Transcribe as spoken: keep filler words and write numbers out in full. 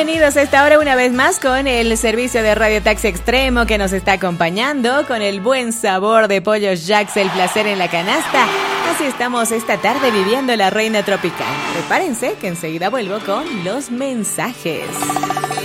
Bienvenidos a esta hora una vez más con el servicio de Radio Taxi Extremo que nos está acompañando con el buen sabor de Pollos Jacks, el placer en la canasta. Así estamos esta tarde viviendo la reina tropical. Prepárense que enseguida vuelvo con los mensajes.